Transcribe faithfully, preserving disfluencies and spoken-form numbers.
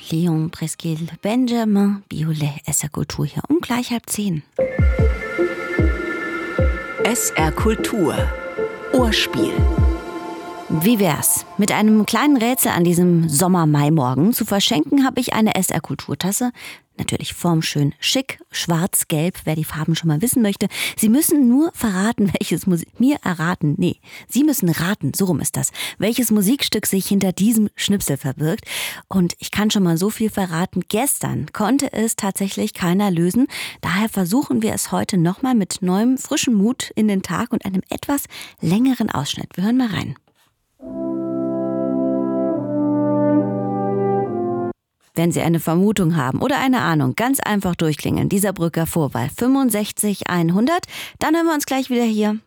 Leon Presqu'île, Benjamin Biolay, S R Kultur hier um gleich halb zehn. S R Kultur Ohrspiel. Wie wär's? Mit einem kleinen Rätsel an diesem Sommer-Mai-Morgen zu verschenken habe ich eine S R-Kulturtasse. Natürlich formschön schick, schwarz-gelb, wer die Farben schon mal wissen möchte. Sie müssen nur verraten, welches Musik... Mir erraten, nee, Sie müssen raten, so rum ist das, welches Musikstück sich hinter diesem Schnipsel verbirgt. Und ich kann schon mal so viel verraten, gestern konnte es tatsächlich keiner lösen. Daher versuchen wir es heute nochmal mit neuem, frischem Mut in den Tag und einem etwas längeren Ausschnitt. Wir hören mal rein. Wenn Sie eine Vermutung haben oder eine Ahnung, ganz einfach durchklingeln. Dieser Brücker Vorwahl fünfundsechzig hundert. Dann hören wir uns gleich wieder hier.